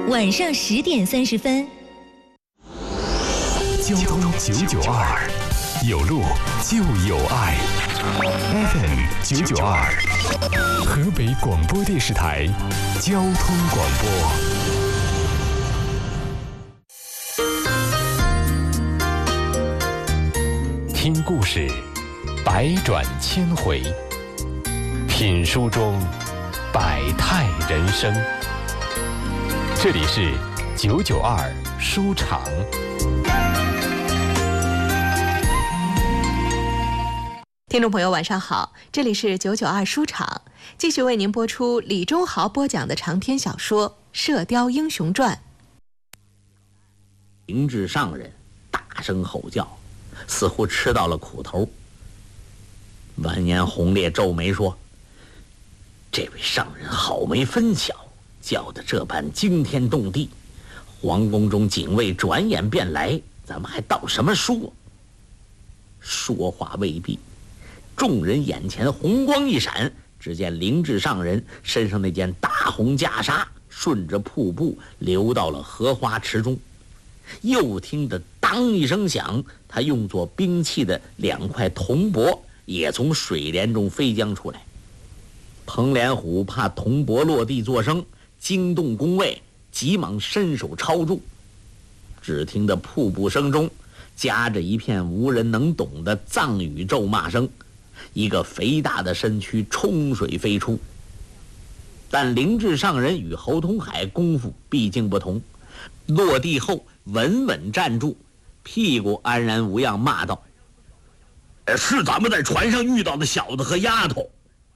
晚上10点30分。 交通992，有路就有爱。FM 992，河北广播电视台交通广播。听故事，百转千回；品书中，百态人生。这里是992书场。 听众朋友晚上好，这里是992书场，继续为您播出李忠豪播讲的长篇小说《射雕英雄传》。 明智上人大声吼叫，似乎吃到了苦头。完颜洪烈皱眉说：“这位上人好没分晓，叫得这般惊天动地，皇宫中警卫转眼便来，咱们还道什么书？”说话未毕，众人眼前红光一闪，只见灵智上人身上那件大红袈裟顺着瀑布流到了荷花池中。又听得当一声响，他用作兵器的2块铜帛也从水帘中飞将出来。彭连虎怕铜帛落地作声，惊动宫卫，急忙伸手抄住。只听得瀑布声中夹着一片无人能懂的藏语咒骂声，一个肥大的身躯冲水飞出。但灵智上人与侯通海功夫毕竟不同，落地后稳稳站住，屁股安然无恙，骂道：“是咱们在船上遇到的小子和丫头。”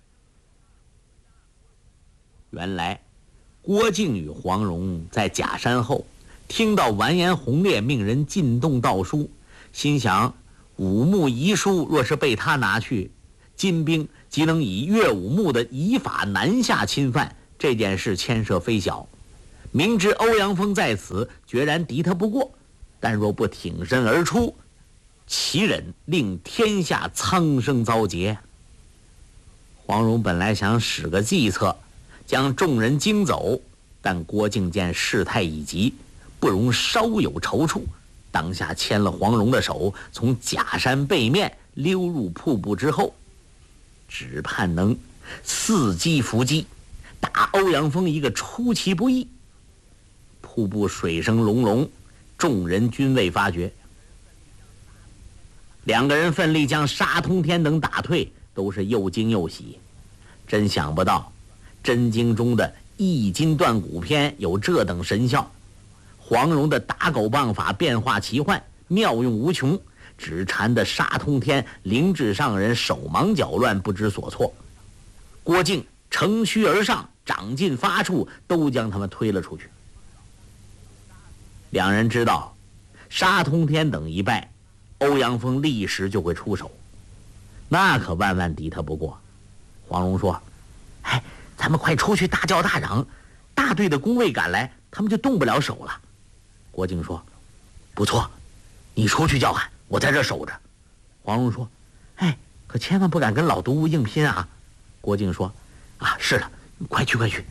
原来郭靖与黄蓉在假山后听到完颜洪烈命人进洞盗书，心想武穆遗书若是被他拿去，金兵即能以岳武穆的以法南下侵犯，这件事牵涉非小。明知欧阳锋在此，决然敌他不过，但若不挺身而出，岂忍令天下苍生遭劫？黄蓉本来想使个计策，将众人惊走，但郭靖见事态已急，不容稍有踌躇，当下牵了黄蓉的手，从假山背面溜入瀑布之后，只盼能伺机伏击，打欧阳锋一个出其不意。瀑布水声隆隆，众人均未发觉。2个人奋力将沙通天等打退，都是又惊又喜。真想不到真经中的易筋断骨篇有这等神效，黄蓉的打狗棒法变化奇幻，妙用无穷，只缠得沙通天灵智上人手忙脚乱，不知所措。郭靖乘虚而上，掌劲发处，都将他们推了出去。2人知道沙通天等一败，欧阳锋立时就会出手，那可万万敌他不过。黄蓉说：“咱们快出去大叫大嚷，大队的宫卫赶来，他们就动不了手了。”郭靖说：“不错，你出去叫喊，我在这守着。”黄蓉说：“可千万不敢跟老毒物硬拼啊。”郭靖说：“是的，快去快去。”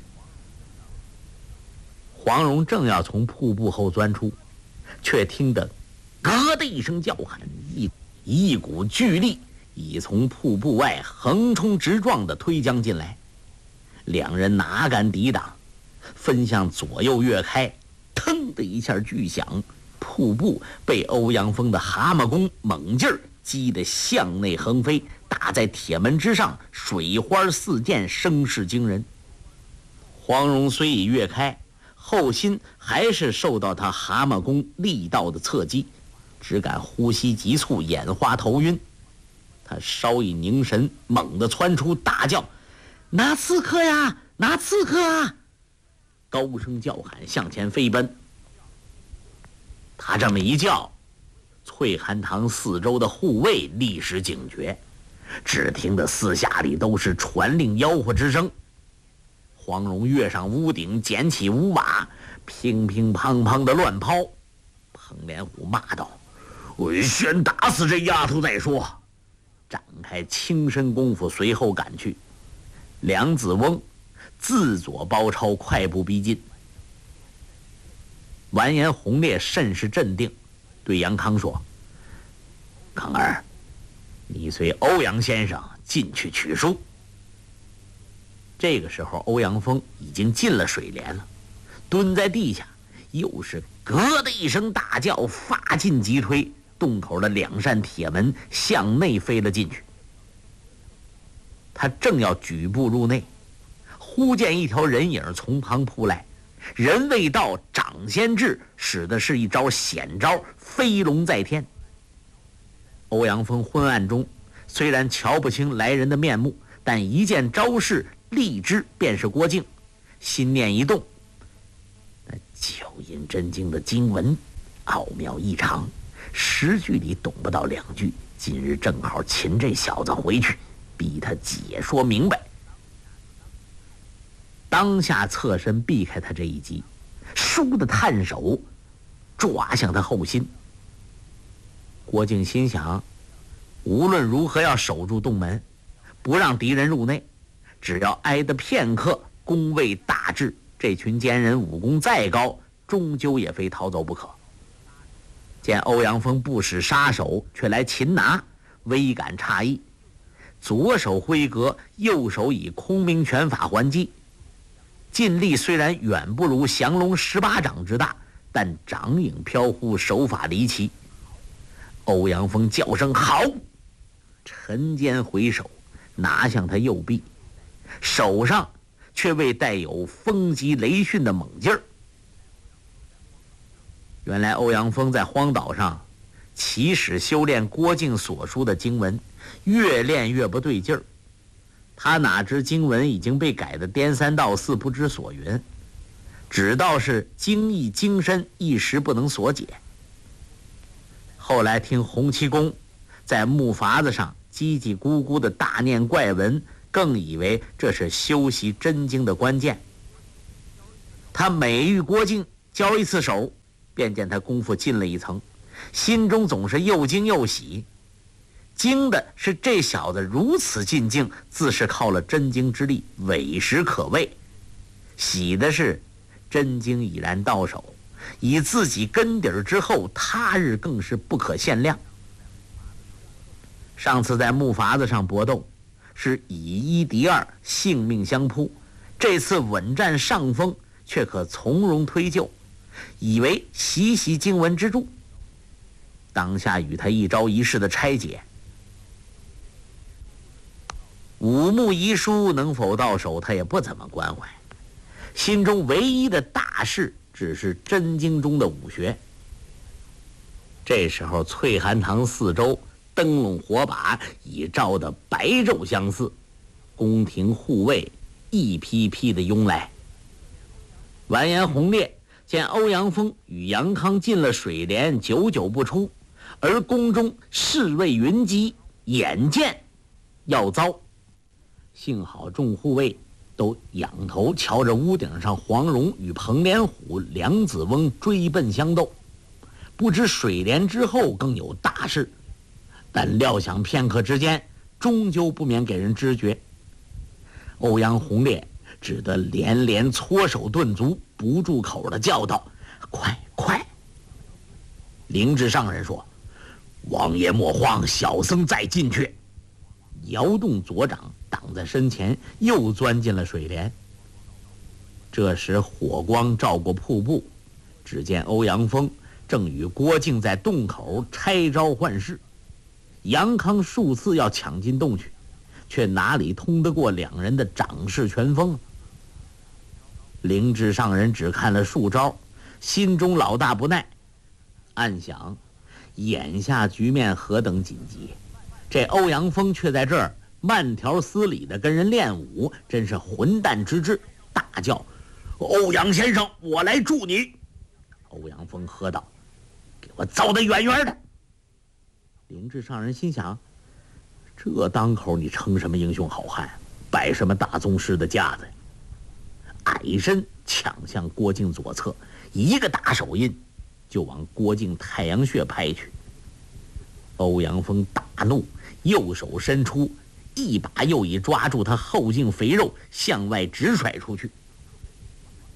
黄蓉正要从瀑布后钻出，却听得咯的一声叫喊，一股巨力已从瀑布外横冲直撞地推将进来。2人哪敢抵挡，分向左右跃开，腾的一下巨响，瀑布被欧阳锋的蛤蟆功猛劲儿击得向内横飞，打在铁门之上，水花四溅，声势惊人。黄蓉虽已跃开，后心还是受到他蛤蟆功力道的侧击，只感呼吸急促，眼花头晕。他稍一凝神，猛地窜出，大叫：“拿刺客呀，拿刺客啊！”高声叫喊，向前飞奔。他这么一叫，翠寒堂四周的护卫立时警觉，只听得四下里都是传令吆喝之声。黄蓉跃上屋顶，捡起五马，乒乒乓乓的乱抛。彭连虎骂道：“我先打死这丫头再说！”展开轻身功夫，随后赶去。梁子翁自左包抄，快步逼近。 完颜洪烈甚是镇定，对杨康说：“康儿，你随欧阳先生进去取书。”这个时候，欧阳锋已经进了水帘了，蹲在地下，又是咯的一声大叫，发劲急推，洞口的2扇铁门向内飞了进去。他正要举步入内，忽见一条人影从旁扑来，人未到，掌先至，使的是一招险招，飞龙在天。欧阳锋昏暗中虽然瞧不清来人的面目，但一见招式，立知便是郭靖，心念一动，那九阴真经的经文奥妙异常，10句里懂不到2句，今日正好擒这小子回去，逼他解说明白。当下侧身避开他这一击，倏地探手抓向他后心。郭靖心想，无论如何要守住洞门，不让敌人入内，只要挨得片刻，功未大至，这群奸人武功再高，终究也非逃走不可。见欧阳锋不使杀手，却来擒拿，微感诧异，左手挥戈，右手以空明拳法还击，劲力虽然远不如降龙18掌之大，但掌影飘忽，手法离奇。欧阳锋叫声好，沉肩回首，拿向他右臂，手上却未带有风急雷迅的猛劲儿。原来欧阳锋在荒岛上起始修炼郭靖所书的经文，越练越不对劲儿。他哪知经文已经被改得颠三倒四，不知所云，只道是经义精深，一时不能所解。后来听洪七公在木筏子上叽叽咕咕的大念怪文，更以为这是修习真经的关键。他每遇郭靖交一次手，便见他功夫进了一层，心中总是又惊又喜。惊的是这小子如此进境，自是靠了真经之力，委实可畏；喜的是真经已然到手，以自己根底儿之后，他日更是不可限量。上次在木筏子上搏斗，是以1敌2，性命相扑，这次稳占上风，却可从容推就，以为习习经文之助。当下与他一招一式的拆解，武穆遗书能否到手，他也不怎么关怀，心中唯一的大事只是真经中的武学。这时候翠寒堂四周灯笼火把已照得白昼相似，宫廷护卫一批批的拥来。完颜洪烈见欧阳锋与杨康进了水帘，久久不出，而宫中侍卫云集，眼见要遭。幸好众护卫都仰头瞧着屋顶上黄蓉与彭连虎、梁子翁追奔相斗，不知水帘之后更有大事，但料想片刻之间，终究不免给人知觉。欧阳洪烈只得连连搓手顿足，不住口的叫道：“快快！”灵智上人说：“王爷莫慌，小僧再进去。”摇动左掌挡在身前，又钻进了水帘。这时火光照过瀑布，只见欧阳锋正与郭靖在洞口拆招换式。杨康数次要抢进洞去，却哪里通得过2人的掌式拳锋。灵智上人只看了数招，心中老大不耐，暗想眼下局面何等紧急，这欧阳锋却在这儿慢条斯理的跟人练武，真是混蛋之至，大叫：“欧阳先生，我来助你！”欧阳锋喝道：“给我走得远远的！”灵智上人心想，这当口你称什么英雄好汉，摆什么大宗师的架子呀？矮身抢向郭靖左侧，一个大手印就往郭靖太阳穴拍去。欧阳锋大怒，右手伸出，一把又已抓住他后颈肥肉，向外直甩出去。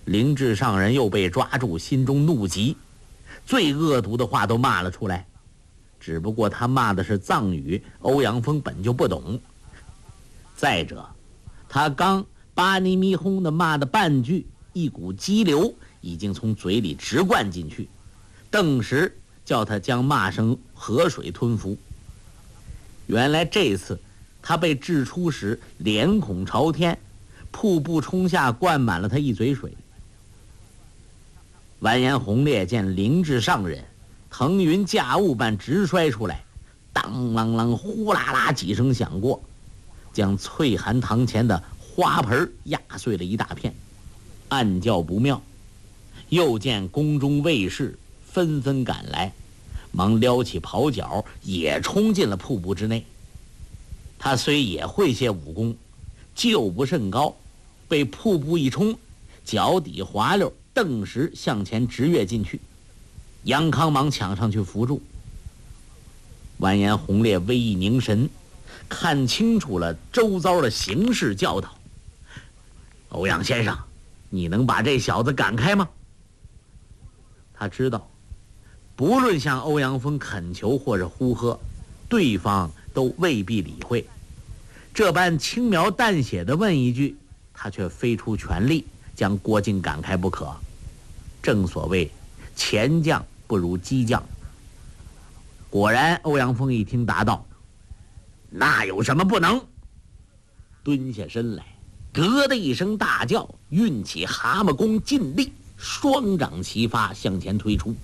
灵智上人又被抓住，心中怒极，最恶毒的话都骂了出来。只不过他骂的是藏语，欧阳锋本就不懂。再者，他刚巴尼咪轰的骂的半句，一股激流已经从嘴里直灌进去，顿时叫他将骂声河水吞服。原来这次他被掷出时脸孔朝天，瀑布冲下灌满了他一嘴水。完颜洪烈见灵智上人腾云驾雾般直摔出来，当啷啷呼啦啦几声响过，将翠寒堂前的花盆压碎了一大片，暗叫不妙。又见宫中卫士纷纷赶来，忙撩起袍角也冲进了瀑布之内。他虽也会些武功，就不甚高，被瀑布一冲，脚底滑溜，顿时向前直跃进去。杨康忙抢上去扶住。完颜洪烈微一凝神，看清楚了周遭的形势，教导：欧阳先生，你能把这小子赶开吗？他知道不论向欧阳锋恳求或是呼喝，对方都未必理会。这般轻描淡写的问一句，他却非出全力将郭靖赶开不可。正所谓前将不如激将。果然，欧阳锋一听答道：那有什么不能？蹲下身来，咯的一声大叫，运起蛤蟆功，尽力双掌齐发向前推出。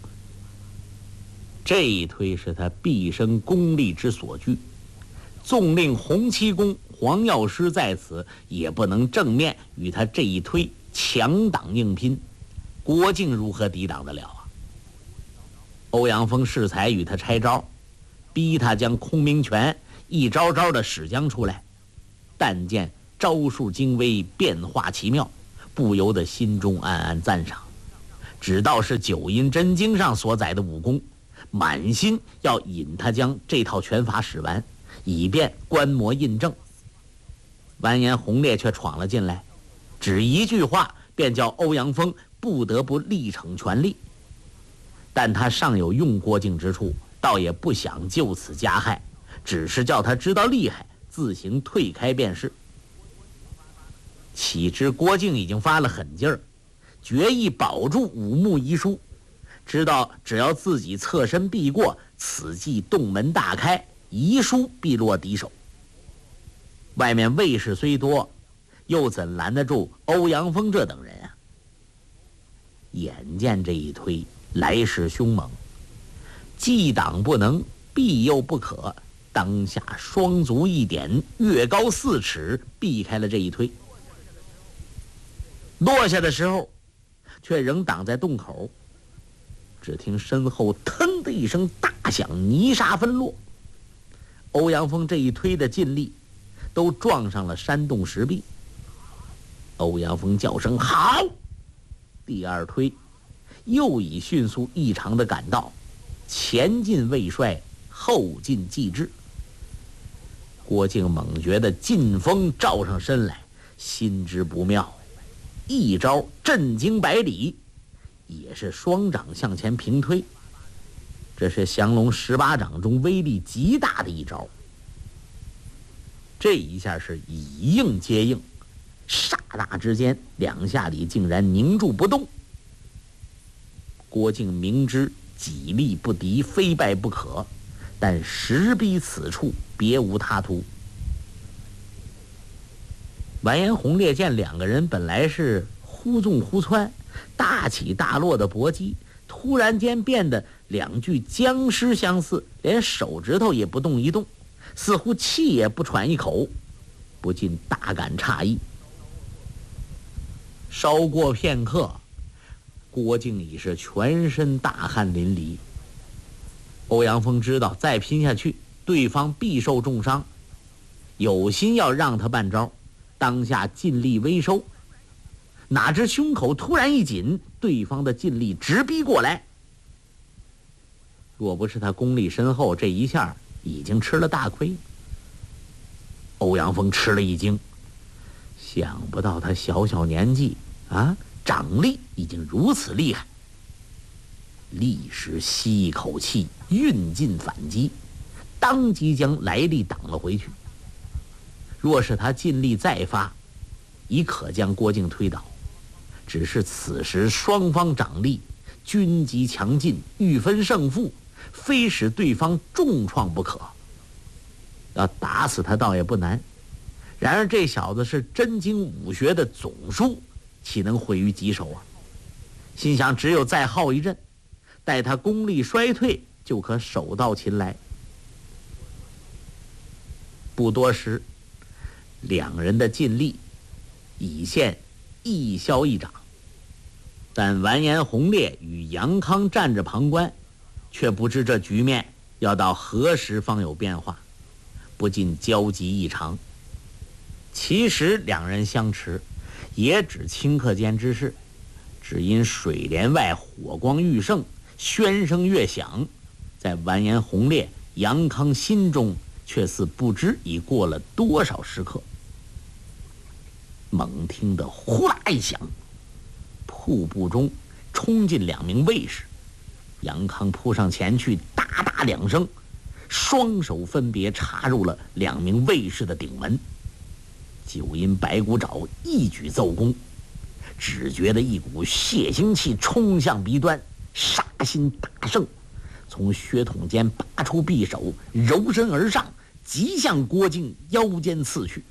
这一推是他毕生功力之所具，纵令洪七公黄药师在此，也不能正面与他这一推强挡硬拼。郭靖如何抵挡得了啊？欧阳锋适才与他拆招，逼他将空明拳一招招的使将出来。但见招数精微，变化奇妙，不由得心中暗暗赞赏。只道是九阴真经上所载的武功，满心要引他将这套拳法使完，以便观摩印证。完颜洪烈却闯了进来，只一句话便叫欧阳锋不得不力逞全力。但他尚有用郭靖之处，倒也不想就此加害，只是叫他知道厉害，自行退开便是。岂知郭靖已经发了狠劲儿，决意保住五木遗书，知道只要自己侧身避过，此计洞门大开，遗书必落敌手。外面卫士虽多，又怎拦得住欧阳锋这等人啊？眼见这一推来势凶猛，既挡不能，避又不可，当下双足一点，跃高4尺，避开了这一推。落下的时候，却仍挡在洞口。只听身后腾的一声大响，泥沙纷落。欧阳锋这一推的劲力，都撞上了山洞石壁。欧阳锋叫声好，第二推又以迅速异常的赶到，前进未率，后进即至。郭靖猛觉得劲风照上身来，心知不妙，一招震惊百里，也是双掌向前平推。这是降龙18掌中威力极大的一招。这一下是以应接应，刹那之间，两下里竟然凝住不动。郭靖明知己力不敌，非败不可，但实逼此处，别无他图。完颜洪烈见两个人本来是忽纵忽窜，大起大落的搏击，突然间变得两具僵尸相似，连手指头也不动一动，似乎气也不喘一口，不禁大感诧异。稍过片刻，郭靖已是全身大汗淋漓。欧阳锋知道再拼下去，对方必受重伤，有心要让他半招，当下尽力微收。哪知胸口突然一紧，对方的劲力直逼过来。若不是他功力深厚，这一下已经吃了大亏。欧阳锋吃了一惊，想不到他小小年纪啊， 掌力已经如此厉害，立时吸一口气，运劲反击，当即将来力挡了回去。若是他尽力再发，已可将郭靖推倒。只是此时双方掌力均极强劲，欲分胜负，非使对方重创不可。要打死他倒也不难，然而这小子是真经武学的总数，岂能毁于己手啊？心想只有再耗一阵，待他功力衰退，就可手到擒来。不多时，两人的劲力已现一消一长，但完颜洪烈与杨康站着旁观，却不知这局面要到何时方有变化，不禁焦急异常。其实两人相持，也只顷刻间之事，只因水帘外火光愈盛，喧声越响，在完颜洪烈、杨康心中却似不知已过了多少时刻。猛听得呼啦一响，瀑布中冲进两名卫士，杨康扑上前去，哒哒两声，双手分别插入了两名卫士的顶门。就因白骨爪一举奏功，只觉得一股血腥气冲向鼻端，杀心大盛，从血筒间拔出匕首，柔身而上，急向郭靖腰间刺去。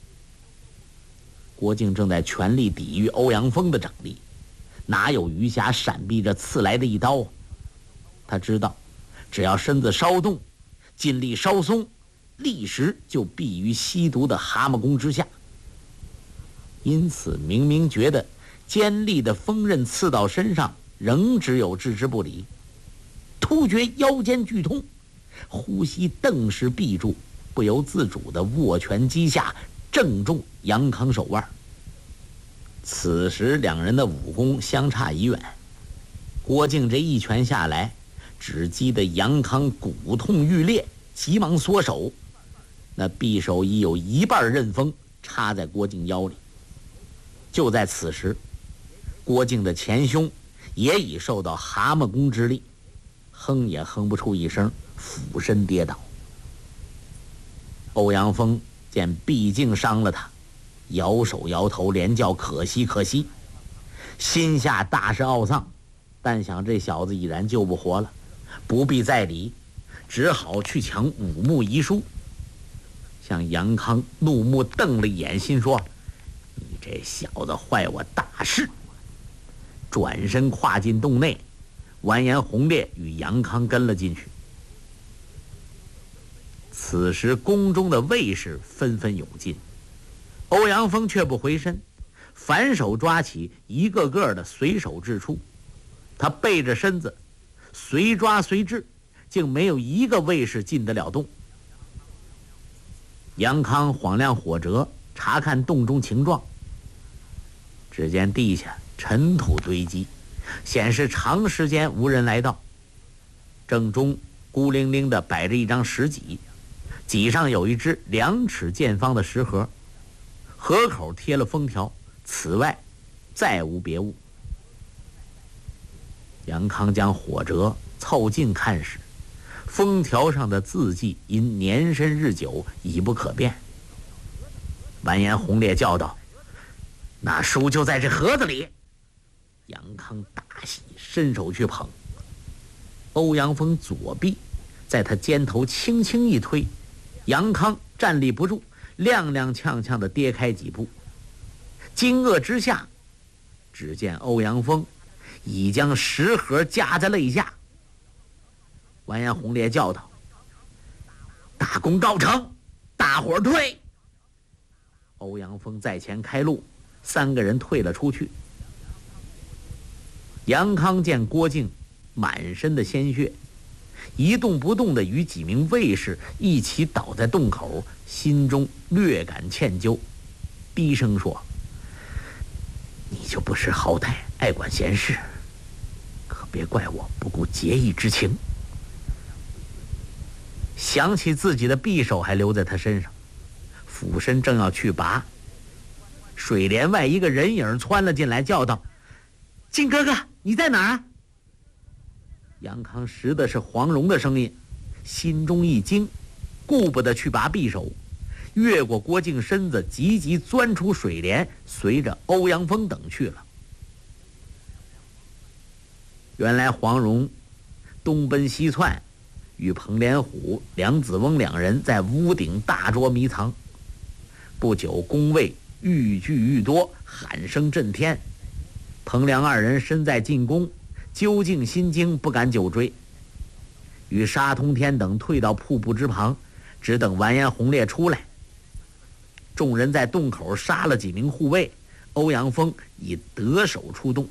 郭靖正在全力抵御欧阳锋的掌力，哪有余暇闪避这刺来的一刀？他知道，只要身子稍动，劲力稍松，立时就避于吸毒的蛤蟆功之下。因此明明觉得尖利的锋刃刺到身上，仍只有置之不理。突觉腰间剧痛，呼吸顿时闭住，不由自主地握拳击下，正中杨康手腕。此时两人的武功相差已远，郭靖这一拳下来，只击得杨康骨痛欲裂，急忙缩手，那匕首已有一半刃锋插在郭靖腰里。就在此时，郭靖的前胸也已受到蛤蟆功之力，哼也哼不出一声，俯身跌倒。欧阳锋见毕竟伤了他，摇手摇头，连叫可惜可惜，心下大是懊丧，但想这小子已然救不活了，不必再理，只好去抢武穆遗书。向杨康怒目瞪了一眼，心说：你这小子坏我大事！转身跨进洞内，完颜洪烈与杨康跟了进去。此时宫中的卫士纷纷涌进，欧阳锋却不回身，反手抓起一个个的随手掷出。他背着身子，随抓随掷，竟没有一个卫士进得了洞。杨康晃亮火折，查看洞中情况，只见地下尘土堆积，显示长时间无人来到。正中孤零零地摆着一张石戟，戟上有一只2尺见方的石盒，盒口贴了封条，此外再无别物。杨康将火折凑近看时，封条上的字迹因年深日久已不可辨。完颜洪烈叫道：那书就在这盒子里。杨康大喜，伸手去捧。欧阳锋左臂在他肩头轻轻一推，杨康站立不住，踉踉跄跄地跌开几步。惊愕之下，只见欧阳锋已将石盒夹在肋下。完颜洪烈叫道：大功告成，大伙儿退！欧阳锋在前开路，3个人退了出去。杨康见郭靖满身的鲜血，一动不动地与几名卫士一起倒在洞口，心中略感歉疚，低声说：你就不识好歹，爱管闲事，可别怪我不顾节义之情。想起自己的匕首还留在他身上，俯身正要去拔，水帘外一个人影窜了进来，叫道： 靖哥哥，你在哪儿啊？杨康识的是黄蓉的声音，心中一惊，顾不得去拔匕首，越过郭靖身子，急急钻出水帘，随着欧阳锋等去了。原来黄蓉东奔西窜，与彭连虎、梁子翁两人在屋顶大捉迷藏。不久，宫卫愈聚愈多，喊声震天。彭梁二人身在进宫，究竟心惊，不敢久追。与沙通天等退到瀑布之旁，只等完颜洪烈出来。众人在洞口杀了几名护卫，欧阳锋已得手出动。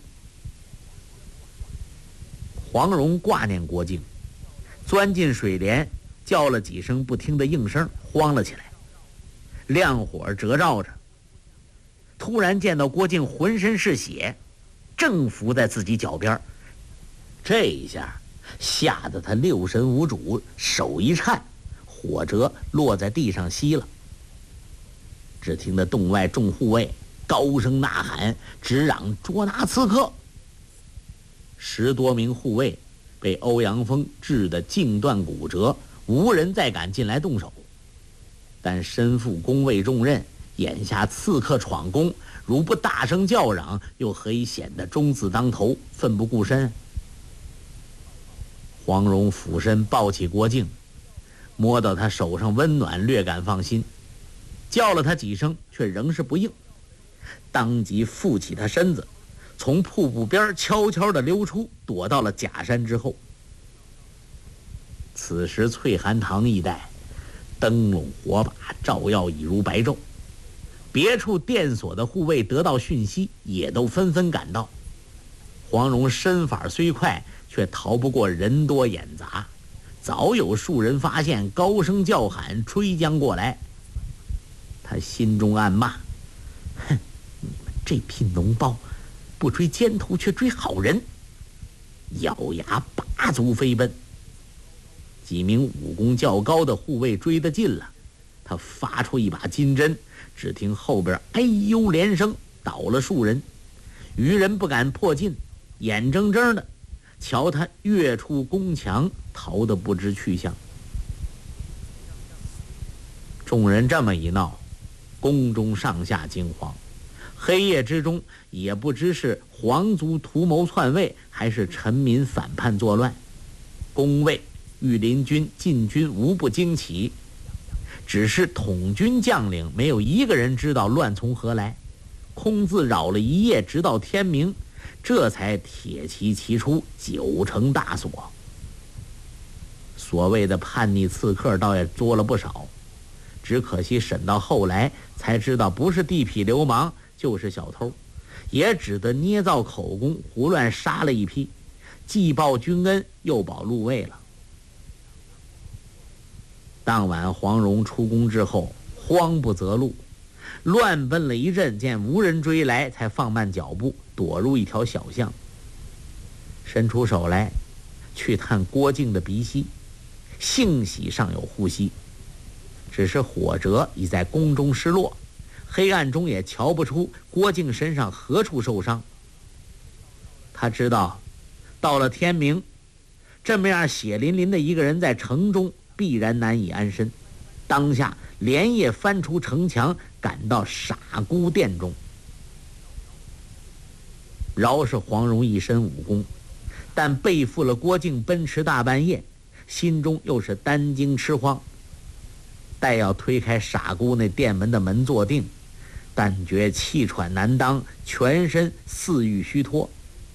黄蓉挂念郭靖，钻进水帘，叫了几声不听的应声，慌了起来。亮火折照着，突然见到郭靖浑身是血，正伏在自己脚边。这一下吓得他六神无主，手一颤，火折落在地上熄了。只听得洞外众护卫高声呐喊，直嚷捉拿刺客。10多名护卫被欧阳锋治得颈断骨折，无人再敢进来动手。但身负宫卫重任，眼下刺客闯宫，如不大声叫嚷，又何以显得忠字当头，奋不顾身？黄蓉俯身抱起郭靖，摸到他手上温暖，略感放心，叫了他几声，却仍是不应，当即负起他身子，从瀑布边悄悄地溜出，躲到了假山之后。此时翠寒堂一带灯笼火把照耀，已如白昼。别处殿所的护卫得到讯息，也都纷纷赶到。黄蓉身法虽快，却逃不过人多眼杂，早有数人发现，高声叫喊，追将过来。他心中暗骂：哼，你们这批脓包，不追奸头却追好人！咬牙拔足飞奔。几名武功较高的护卫追得近了，他发出一把金针，只听后边哎呦连声，倒了数人。余人不敢迫近，眼睁睁的瞧他跃出宫墙，逃得不知去向。众人这么一闹，宫中上下惊慌，黑夜之中也不知是皇族图谋篡位，还是臣民反叛作乱。宫卫、御林军、禁军无不惊奇，只是统军将领没有一个人知道乱从何来，空自扰了一夜，直到天明，这才铁骑齐出，9城大锁。所谓的叛逆刺客倒也多了不少，只可惜审到后来才知道，不是地痞流氓就是小偷，也只得捏造口供，胡乱杀了一批，既报君恩，又保禄位了。当晚黄蓉出宫之后，慌不择路，乱奔了一阵，见无人追来，才放慢脚步，躲入一条小巷，伸出手来去探郭靖的鼻息，幸喜尚有呼吸，只是火折已在宫中失落，黑暗中也瞧不出郭靖身上何处受伤。他知道到了天明，这么样血淋淋的一个人在城中必然难以安身，当下连夜翻出城墙，赶到傻姑殿中。饶是黄蓉一身武功，但背负了郭靖奔驰大半夜，心中又是担惊吃慌。待要推开傻姑那殿门的门坐定，但觉气喘难当，全身似欲虚脱。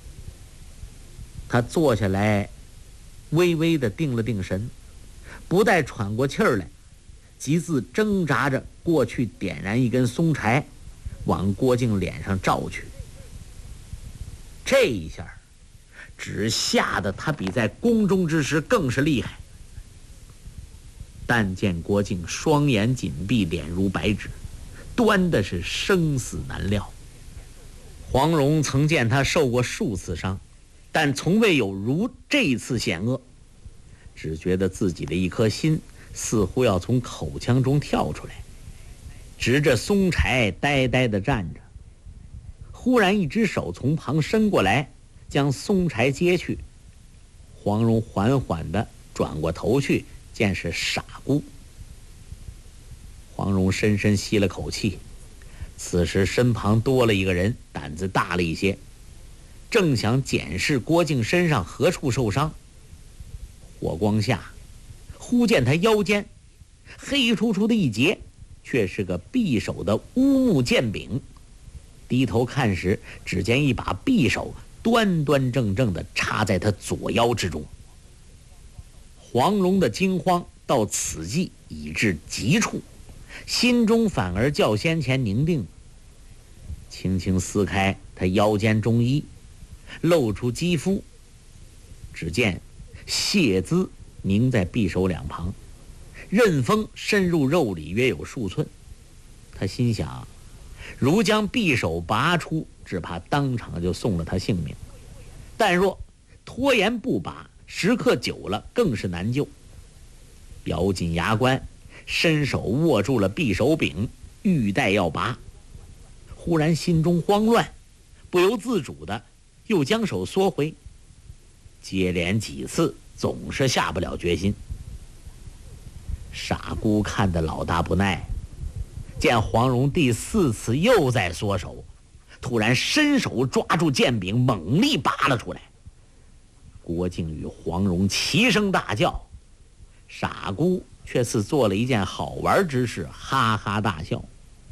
他坐下来，微微地定了定神，不待喘过气儿来，即自挣扎着过去，点燃一根松柴，往郭靖脸上照去。这一下只吓得他比在宫中之时更是厉害。但见郭靖双眼紧闭，脸如白纸，端的是生死难料。黄蓉曾见他受过数次伤，但从未有如这次险恶，只觉得自己的一颗心似乎要从口腔中跳出来，执着松柴呆呆地站着。忽然一只手从旁伸过来， 将松柴接去。黄蓉缓缓地转过头去，见是傻姑。黄蓉深深吸了口气，此时身旁多了一个人，胆子大了一些，正想检视郭靖身上何处受伤。火光下，忽见他腰间黑出出的一截，却是个匕首的乌木剑柄。低头看时，只见一把匕首端端正正地插在他左腰之中。黄蓉的惊慌到此际已至极处，心中反而较先前宁定，轻轻撕开他腰间中衣，露出肌肤，只见血渍凝在匕首两旁，刃锋深入肉里约有数寸。他心想，如将匕首拔出，只怕当场就送了他性命，但若拖延不拔，时刻久了更是难救。咬紧牙关，伸手握住了匕首柄，欲待要拔，忽然心中慌乱，不由自主的又将手缩回，接连几次总是下不了决心。傻姑看得老大不耐，见黄蓉第4次又在缩手，突然伸手抓住剑柄，猛力拔了出来。郭靖与黄蓉齐声大叫，傻姑却似做了一件好玩之事，哈哈大笑。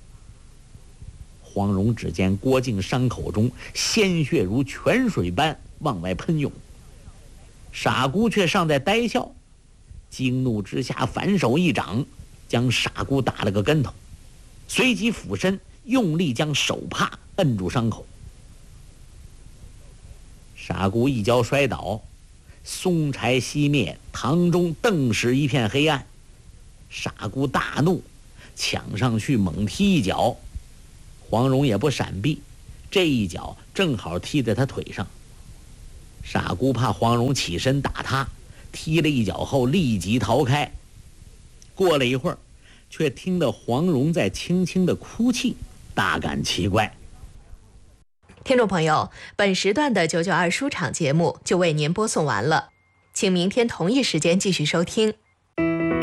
黄蓉只见郭靖伤口中鲜血如泉水般往外喷涌，傻姑却尚在呆笑，惊怒之下反手一掌，将傻姑打了个跟头，随即俯身用力将手帕摁住伤口。傻姑一跤摔倒，松柴熄灭，堂中顿时一片黑暗。傻姑大怒，抢上去猛踢一脚，黄蓉也不闪避，这一脚正好踢在他腿上。傻姑怕黄蓉起身打他，踢了一脚后立即逃开。过了一会儿，却听得黄蓉在轻轻的哭泣，大感奇怪。 听众朋友，本时段的992书场节目就为您播送完了，请明天同一时间继续收听。